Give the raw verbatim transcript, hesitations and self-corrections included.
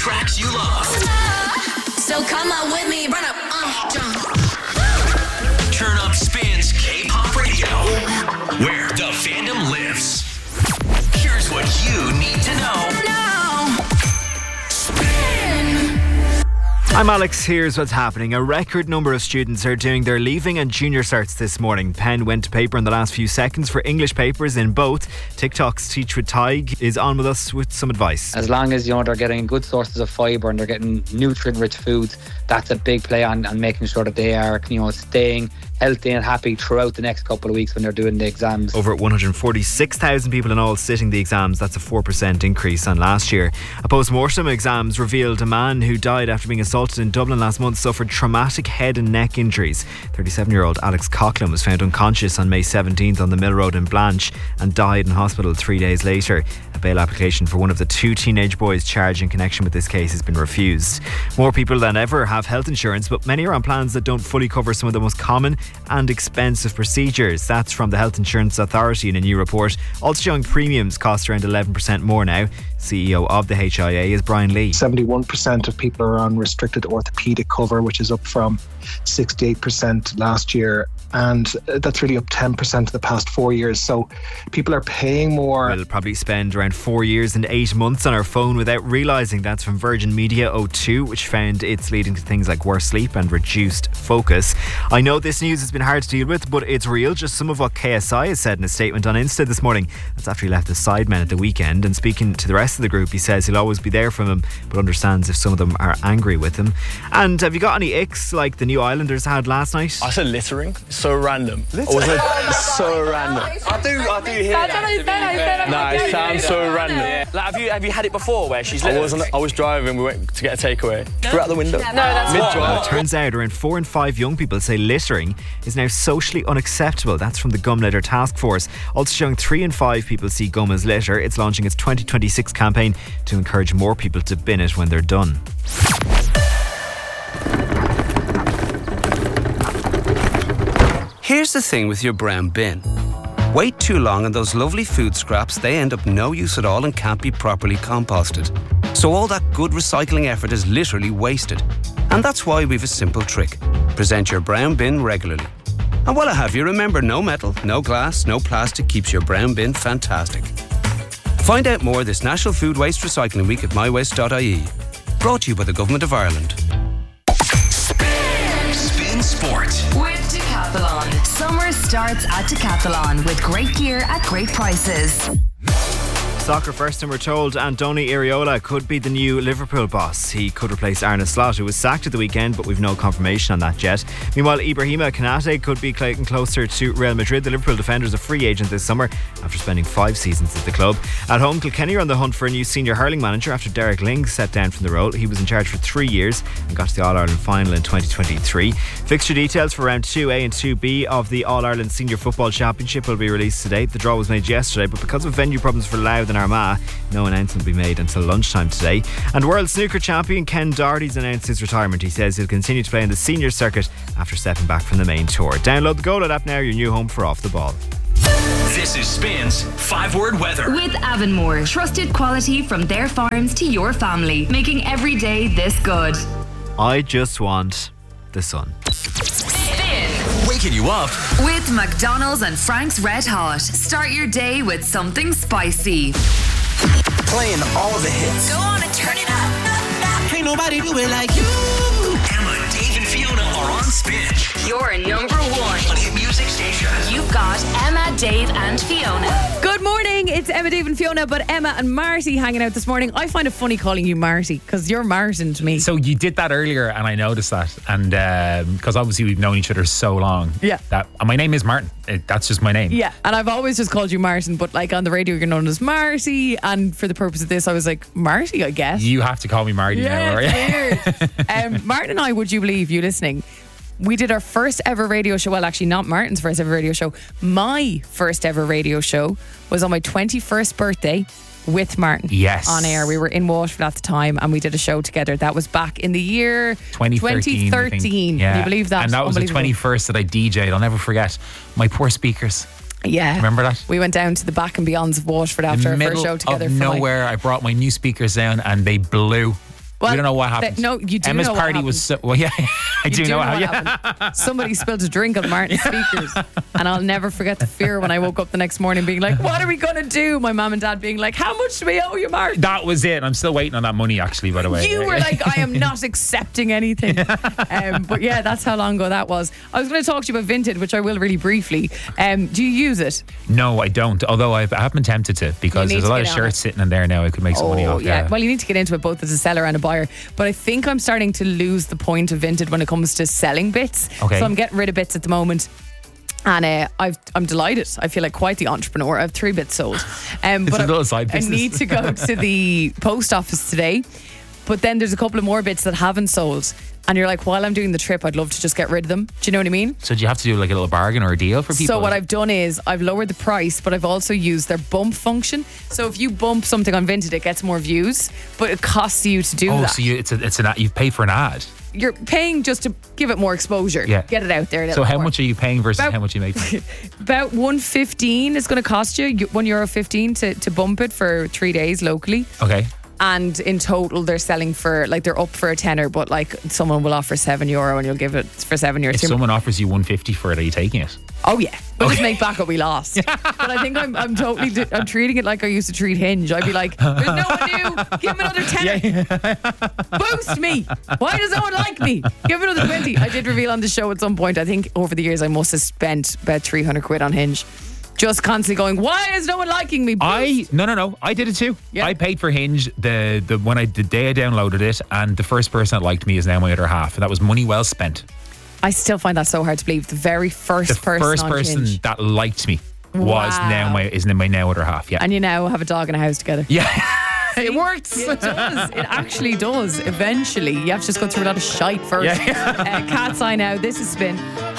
tracks you love. So come on with me, run up, uh, jump. Turn up Spins K-pop radio, where the fandom lives. Here's what you need to know. Now, Spin. I'm Alex, here's what's happening. A record number of students are doing their leaving and junior certs this morning. Pen went to paper in the last few seconds for English papers in both. TikTok's Teach with Tig is on with us with some advice. As long as, you know, they're getting good sources of fibre and they're getting nutrient-rich foods, that's a big play on, on making sure that they are, you know, staying healthy and happy throughout the next couple of weeks when they're doing the exams. Over one hundred forty-six thousand people in all sitting the exams. That's a four percent increase on last year. A post-mortem exams revealed a man who died after being assaulted in Dublin last month suffered traumatic head and neck injuries. thirty-seven-year-old Alex Coughlin was found unconscious on May seventeenth on the Mill Road in Blanche and died in hospital three days later. A bail application for one of the two teenage boys charged in connection with this case has been refused. More people than ever have health insurance, but many are on plans that don't fully cover some of the most common and expensive procedures. That's from the Health Insurance Authority in a new report, also showing premiums cost around eleven percent more now. C E O of the H I A is Brian Lee. seventy-one percent of people are on restricted orthopaedic cover, which is up from sixty-eight percent last year, and that's really up ten percent in the past four years. So people are paying more. We'll probably spend around four years and eight months on our phone without realising. That's from Virgin Media O two, which found it's leading to things like worse sleep and reduced focus. I know this news has been hard to deal with, but it's real. Just some of what K S I has said in a statement on Insta this morning. That's after he left the Sidemen at the weekend, and speaking to the rest of the group, he says he'll always be there for them, but understands if some of them are angry with him. And have you got any icks like the New Islanders had last night? I said littering. So random. Littering? I was so random. I do, I do hear that. No, it sounds so random. Yeah. Like, have you have you had it before where she's littering? I wasn't. I was driving. We went to get a takeaway. No? Threw out the window. No, that's Mid-drive. Well, it turns out around four in five young people say littering is now socially unacceptable. That's from the Gum Litter Task Force. Also showing three in five people see gum as litter. It's launching its twenty twenty-six campaign to encourage more people to bin it when they're done. Here's the thing with your brown bin. Wait too long and those lovely food scraps, they end up no use at all and can't be properly composted. So all that good recycling effort is literally wasted. And that's why we've a simple trick. Present your brown bin regularly. And while I have you, remember, no metal, no glass, no plastic keeps your brown bin fantastic. Find out more this National Food Waste Recycling Week at my waste dot I E. Brought to you by the Government of Ireland. Spin, Spin Sport. With Decathlon. Summer starts at Decathlon with great gear at great prices. Soccer first, and we're told Andoni Iraola could be the new Liverpool boss. He could replace Arne Slot, who was sacked at the weekend, but we've no confirmation on that yet. Meanwhile, Ibrahima Konate could be getting closer to Real Madrid. The Liverpool defender is a free agent this summer after spending five seasons at the club. At home, Kilkenny are on the hunt for a new senior hurling manager after Derek Ling stepped down from the role. He was in charge for three years and got to the All-Ireland final in twenty twenty-three. Fixture details for round two A and two B of the All-Ireland Senior Football Championship will be released today. The draw was made yesterday, but because of venue problems for Louth and Armagh, no announcement will be made until lunchtime today. And World Snooker Champion Ken Doherty's announced his retirement. He says he'll continue to play in the senior circuit after stepping back from the main tour. Download the GoLoad app now, your new home for Off the Ball. This is Spin's five-word weather. With Avonmore. Trusted quality from their farms to your family. Making every day this good. I just want the sun. Spin. Waking you up With McDonald's and Frank's Red Hot. Start your day with something spicy. playing all the hits. Go on and turn it up. Ain't nobody do it like you. Emma, Dave, and Fiona are on Spin. You're number one. On Hit Music Station. You've got Emma, Dave, and Fiona. Good morning. It's Emma, Dave, and Fiona, but Emma and Marty hanging out this morning. I find it funny calling you Marty because you're Martin to me. So you did that earlier, and I noticed that, and because um, obviously we've known each other so long. Yeah. That and my name is Martin. It, that's just my name. Yeah, and I've always just called you Martin, but like on the radio you're known as Marty, and for the purpose of this I was like, Marty, I guess. You have to call me Marty yeah, now, right? Weird. um, Martin and I, would you believe, you listening, we did our first ever radio show. Well, actually not Martin's first ever radio show. My first ever radio show was on my twenty-first birthday with Martin. Yes. On air. We were in Waterford at the time and we did a show together. That was back in the year twenty thirteen. twenty thirteen. Yeah. Can you believe that? And that was the twenty-first that I D J'd. I'll never forget. My poor speakers. Yeah. Remember that? We went down to the back and beyonds of Waterford after our first show together. Of nowhere, I brought my new speakers down and they blew. Well, we don't know what happened. th- no, you do Emma's know what party was so, well, yeah, I do, You know, how. what Yeah. happened. Somebody spilled a drink on Martin's speakers, and I'll never forget the fear when I woke up the next morning, being like, "What are we gonna do?" My mum and dad being like, "How much do we owe you, Martin?" That was it. I'm still waiting on that money, actually. By the way, You were like, "I am not accepting anything." Um, but yeah, that's how long ago that was. I was going to talk to you about Vinted, which I will really briefly. Um, do you use it? No, I don't. Although I've, I have been tempted to because need there's a to lot get of on shirts sitting in there now. I could make some money Oh off. yeah. Yeah. Well, you need to get into it both as a seller and a buyer. But I think I'm starting to lose the point of Vinted when it comes to selling bits. Okay. So I'm getting rid of bits at the moment. And uh, I've, I'm delighted. I feel like quite the entrepreneur. I have three bits sold. Um, It's but a I- little side I business. need to go to the post office today. But then there's a couple of more bits that haven't sold. And you're like, while I'm doing the trip, I'd love to just get rid of them. Do you know what I mean? So do you have to do like a little bargain or a deal for people? So what I've done is I've lowered the price, but I've also used their bump function. So if you bump something on Vinted, it gets more views, but it costs you to do oh, that. so you, it's a, it's an ad- you've paid for an ad. You're paying just to give it more exposure. Yeah. Get it out there. a So little how more. much are you paying versus About- how much you make? About one fifteen is going to cost you one euro fifteen to to bump it for three days locally. Okay. And in total, they're selling for like they're up for a tenner, but like someone will offer seven euro and you'll give it for seven euros. If someone offers you one fifty for it, are you taking it? Oh yeah, we'll just make back what we lost. But I think I'm I'm totally di- I'm treating it like I used to treat Hinge. I'd be like, there's no one new. Give him another tenner. Boost me. Why does no one like me? Give him another twenty. I did reveal on the show at some point. I think over the years I must have spent about three hundred quid on Hinge. Just constantly going, why is no one liking me? Boost. I no no no. I did it too. Yeah. I paid for Hinge the the when I the day I downloaded it, and the first person that liked me is now my other half, and that was money well spent. I still find that so hard to believe. The very first The person first on person Hinge. that liked me was Wow. now my is my now other half. Yeah. And you now have a dog and a house together. Yeah. It works. It does. It actually does. Eventually. You have to just go through a lot of shite first. Yeah. uh, Cat's Eye now. This has been